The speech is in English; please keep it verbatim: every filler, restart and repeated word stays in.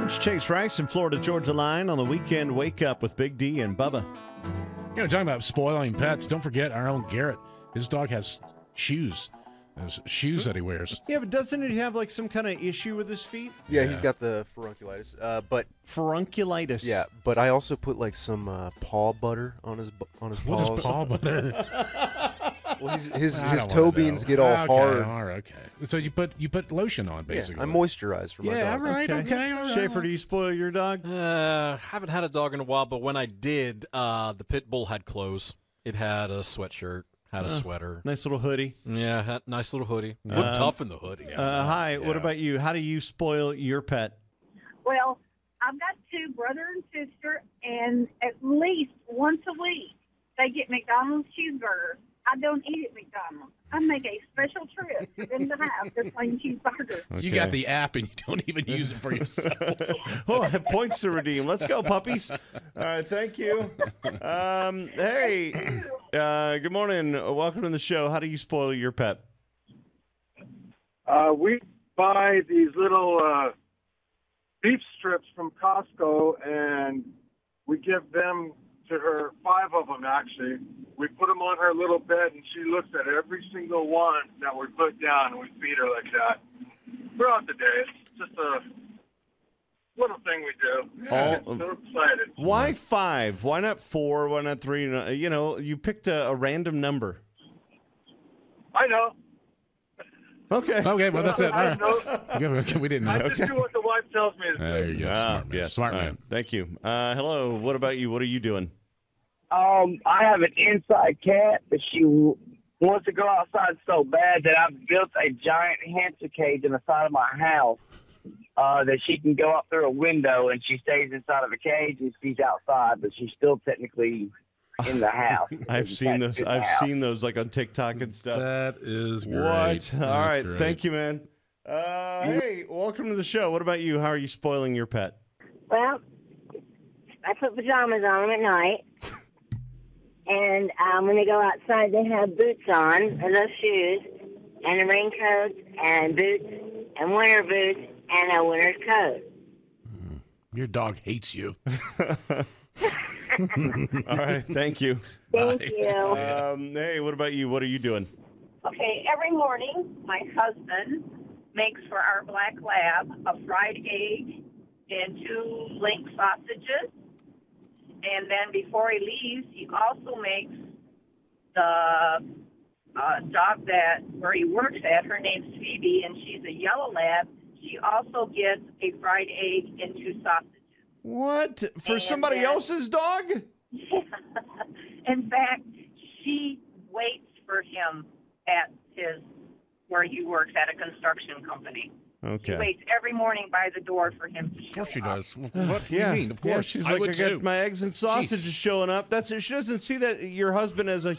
It's Chase Rice and Florida Georgia Line on the weekend wake up with Big D and Bubba. You know, talking about spoiling pets, don't forget our own Garrett. His dog has shoes. There's shoes that he wears. Yeah, but doesn't it have like some kind of issue with his feet? Yeah, Yeah. he's got the furunculitis. Uh, but Furunculitis. yeah, but I also put like some uh, paw butter on his bu- on his What paws. is paw butter? Well, he's, his I his don't toe wanna beans know. get all okay, hard. All right, okay. So you put you put lotion on, Yeah, basically. I moisturize for my Yeah, dog. all right, okay, all right. Schaefer, do you spoil your dog? Uh, haven't had a dog in a while, but when I did, uh, the pit bull had clothes. It had a sweatshirt, had a sweater. Nice little hoodie. Yeah, had nice little hoodie. Um, Looked tough in the hoodie. Uh, hi, what Yeah. about you? How do you spoil your pet? Well, I've got two, brother and sister, and at least once a week they get McDonald's cheeseburgers. I don't eat at McDonald's. I make a special trip for them to have their plain cheeseburgers. You got the app and you don't even use it for yourself. Oh, I have points to redeem. Let's go, puppies. All right, thank you. Um, hey, uh, good morning. Welcome to the show. How do you spoil your pet? Uh, we buy these little uh, beef strips from Costco, and we give them to her, five of them actually. We put them on her little bed, and she looks at every single one that we put down, and we feed her like that throughout the day. It's just a little thing we do. All- So excited. Why five? Why not four? Why not three? You know, you picked a, a random number. I know. Okay. Okay, well, that's it. All I right. know. Okay, we didn't I know. just do what the wife tells me to do. There you go. Ah, Smart man. yes. Smart All man. right. Thank you. Uh, hello. What about you? What are you doing? Um, I have an inside cat, but she wants to go outside so bad that I've built a giant hamster cage in the side of my house uh, that she can go up through a window, and she stays inside of a cage and she's outside, but she's still technically in the house. I've seen those. I've seen those like on TikTok and stuff. That is great. What? All That's right. great. Thank you, man. Uh, hey, welcome to the show. What about you? How are you spoiling your pet? Well, I put pajamas on them at night. And um, when they go outside, they have boots on, and those shoes, and a raincoat, and boots, and winter boots, and a winter's coat. Your dog hates you. All right. Thank you. Thank Bye. you. Um, hey, what about you? What are you doing? Okay, every morning my husband makes for our black lab a fried egg and two link sausages. And then before he leaves, he also makes the uh, dog that where he works at. Her name's Phoebe, and she's a yellow lab. She also gets a fried egg and two sausages. What? For And somebody then- else's dog? In fact, she waits for him at his where he works at a construction company. She Okay. waits every morning by the door for him to show Of course she up. does. What do Yeah. you mean? Of Yeah, course. she's I like, I, would got too. my eggs and sausages showing up. That's She doesn't see that your husband as a